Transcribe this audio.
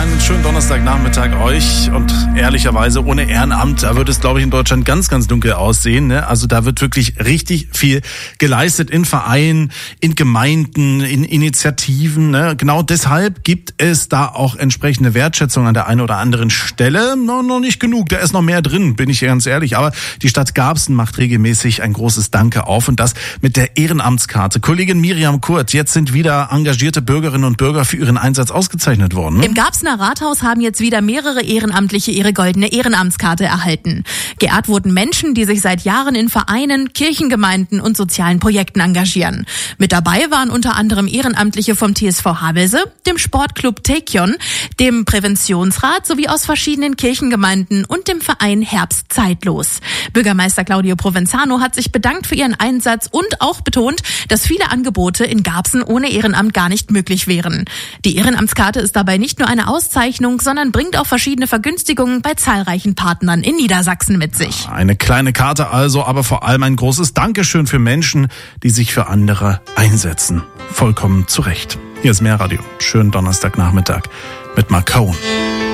einen schönen Donnerstagnachmittag euch und ehrlicherweise ohne Ehrenamt, da wird es, glaube ich, in Deutschland ganz, ganz dunkel aussehen. Ne? Also da wird wirklich richtig viel geleistet in Vereinen, in Gemeinden, in Initiativen. Ne? Genau deshalb gibt es da auch entsprechende Wertschätzung an der einen oder anderen Stelle. Noch nicht genug, da ist noch mehr drin, bin ich ganz ehrlich. Aber die Stadt Garbsen macht regelmäßig ein großes Danke auf und das mit der Ehrenamtskarte. Kollegin Miriam Kurt, jetzt sind wieder engagierte Bürgerinnen und Bürger für ihren Einsatz ausgezeichnet worden. Im Garbsener Rathaus haben jetzt wieder mehrere Ehrenamtliche ihre goldene Ehrenamtskarte erhalten. Geehrt wurden Menschen, die sich seit Jahren in Vereinen, Kirchengemeinden und sozialen Projekten engagieren. Mit dabei waren unter anderem Ehrenamtliche vom TSV Havelse, dem Sportclub Tekion, dem Präventionsrat sowie aus verschiedenen Kirchengemeinden und dem Verein Herbst Zeitlos. Bürgermeister Claudio Provenzano hat sich bedankt für ihren Einsatz und auch betont, dass viele Angebote in Garbsen ohne Ehrenamt gar nicht möglich wären. Die Ehrenamtskarte ist dabei nicht nur eine Auszeichnung, sondern bringt auch verschiedene Vergünstigungen bei zahlreichen Partnern in Niedersachsen mit sich. Eine kleine Karte also, aber vor allem ein großes Dankeschön für Menschen, die sich für andere einsetzen. Vollkommen zu Recht. Hier ist Mehrradio. Schönen Donnerstagnachmittag mit Mark Cohen.